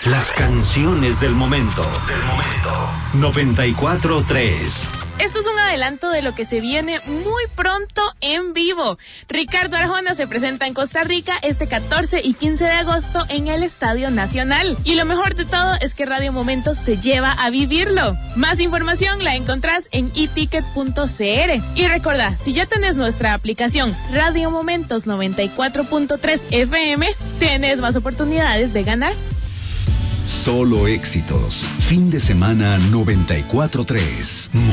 Las canciones del momento. 94.3. Esto es un adelanto de lo que se viene muy pronto en vivo. Ricardo Arjona se presenta en Costa Rica este 14 y 15 de agosto en el Estadio Nacional. Y lo mejor de todo es que Radio Momentos te lleva a vivirlo. Más información la encontrás en eticket.cr. Y recordá, si ya tenés nuestra aplicación Radio Momentos 94.3 FM, tenés más oportunidades de ganar. Solo éxitos. Fin de semana 94.3.